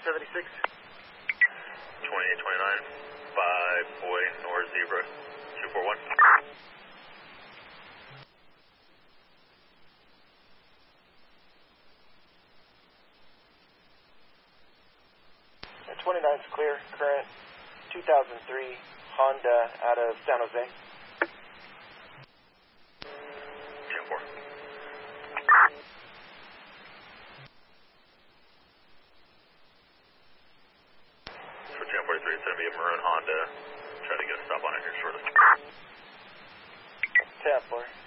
76. 2829, 5 boy, North Zebra, 241. And 29's clear, current 2003 Honda out of San Jose. 10-4. For 1043, it's going to be a maroon Honda. Try to get a stop on it here shortly. 10-4.